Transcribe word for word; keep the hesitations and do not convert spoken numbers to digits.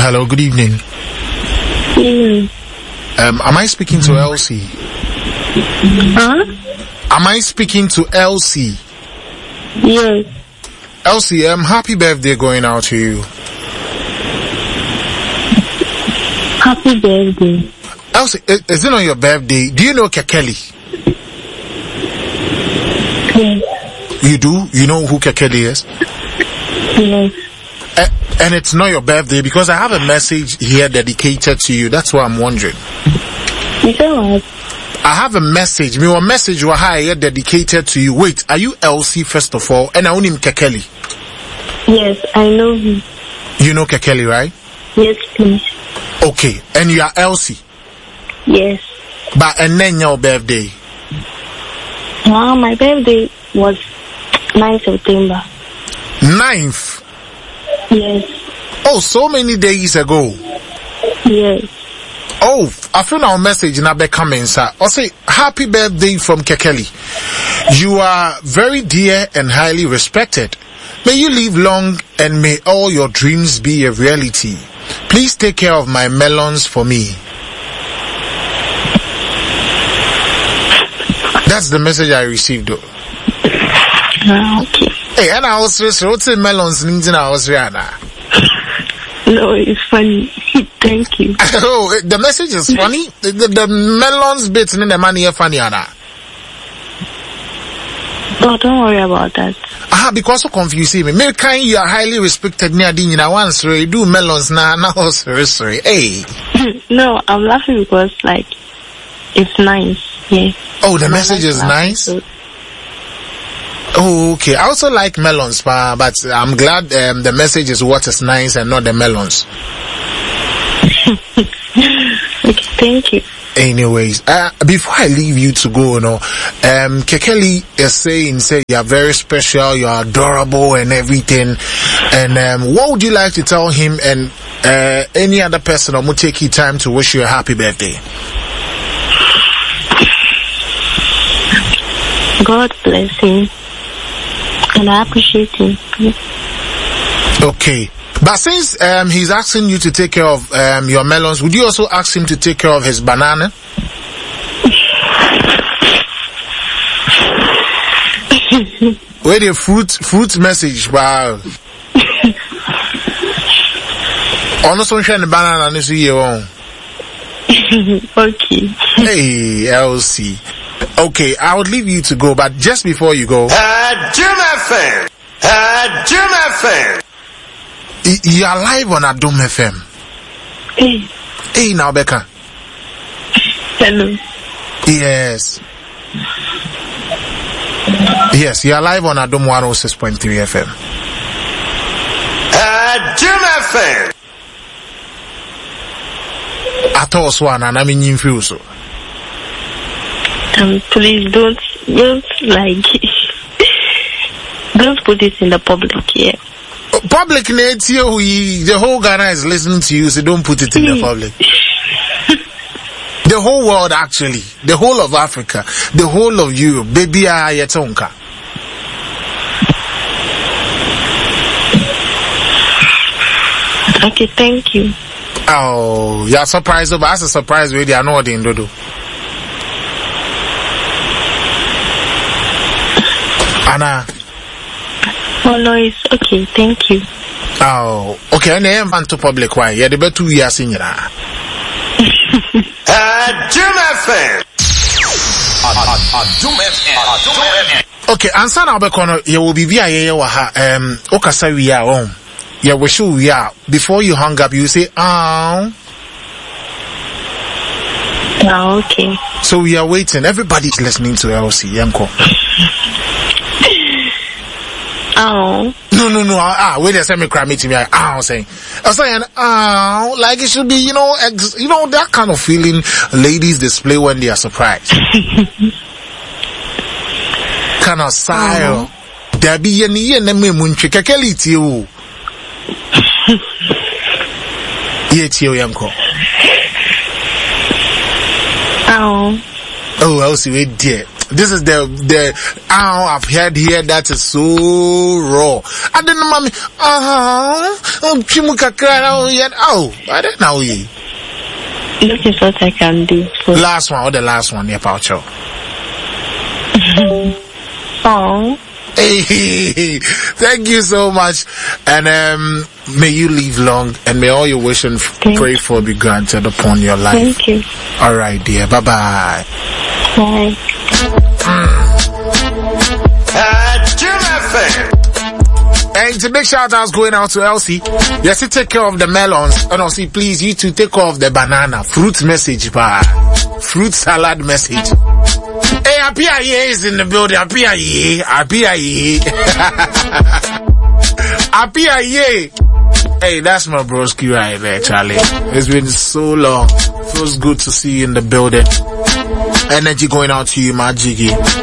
Hello, good evening. Mm. Um, am I speaking to Elsie? Huh? Am I speaking to Elsie? Yes. Elsie, um, happy birthday going out to you. Happy birthday. Elsie, is it on your birthday? Do you know Kekeli? Yes. You do? You know who Kekeli is? Yes. Uh, and it's not your birthday because I have a message here dedicated to you. That's why I'm wondering. You said what? I have a message. Me one message here dedicated to you. Wait, are you Elsie first of all? And I own him Kekeli. Yes, I know him. You know Kekeli, right? Yes, please. Okay, and you are Elsie. Yes. But and then your birthday. Wow, my birthday was ninth September. ninth? Yes. Oh, so many days ago. Yes. Oh, I found our message in Abe comments. I'll say happy birthday from Kekeli. You are very dear and highly respected. May you live long and may all your dreams be a reality. Please take care of my melons for me. That's the message I received though. Ah, okay. Hey, and I was just what's the melons in I was Rihanna. No, it's funny. Thank you. Oh, the message is funny. The, the, the melons bits in the money are funny, Anna. Oh, don't worry about that. Ah, because of confusing me. Maybe kind you are highly respected near the na one sorry do melons na now sorry sorry. Hey. No, I'm laughing because like it's nice. Yeah. Oh, the message is nice. Oh, okay. I also like melons, but I'm glad um, the message is what is nice and not the melons. Okay, thank you. Anyways, uh, before I leave you to go, you know, um, Kekeli is saying, say you are very special, you are adorable and everything. And um, what would you like to tell him and uh, any other person who will take you time to wish you a happy birthday? God bless him. And I appreciate him. Okay. But since um, he's asking you to take care of um, your melons, would you also ask him to take care of his banana? Wait a fruit fruit message, wow. Honestly, the banana is here. Okay. Hey, L C. Okay, I would leave you to go, but just before you go, uh, Jim F M, uh, Jim F M. You are live on Adom F M. Hey. Hey, now Becca. Hello. Yes. Yes, you are live on Adom one oh six point three F M. Uh, Jim F M. I thought so, and I mean you feel so. Um, please don't, don't like, don't put it in the public here. Public needs you, the whole Ghana is listening to you, so don't put it in the public. The whole world, actually, the whole of Africa, the whole of Europe, baby, ayatonka. Okay, thank you. Oh, you're surprised, but that's a surprise, really. I know what they do. Anna. Oh no, it's okay. Thank you. Oh, okay. And I am to public. Why? Yeah, the better two years in here. Uh, Jim F M. Okay, answer now. Because you will be via here. Um, okasa we are on. Yeah, we show we are. Before you hang up, you say, "Oh." Oh, okay. So we are waiting. Everybody's listening to L C. Yanko. Oh. No, no, no. Ah, wait a second. Cry me to me. Ah, I'm saying, I'm saying, ah, like it should be, you know, ex- you know that kind of feeling ladies display when they are surprised. Kind of style. There be any and me munchi kekeli tiu. Ye tiu yanko. Oh. Oh, I was wait dear. This is the, the, oh, I've heard here that is so raw. I didn't know, mommy, uh-huh, oh, chimukakra, oh, yet, oh, I don't know. This is what I can do. For last one, or the last one, yeah, Paucho. song. Hey, thank you so much, and um, may you live long, and may all your wishes and Thank pray for be granted upon your life. Thank you. All right, dear. Bye bye. Bye. At Jim F M. And to big shout outs going out to Elsie. Yes, to take care of the melons. And also, please, you to take care of the banana. Fruit message, pa. Fruit salad message. Hey, Apia Ye is in the building. Apia Ye. Apia Ye. Apia Ye. Hey, that's my broski right there, Charlie. It's been so long. Feels good to see you in the building. Energy going out to you, my jiggy.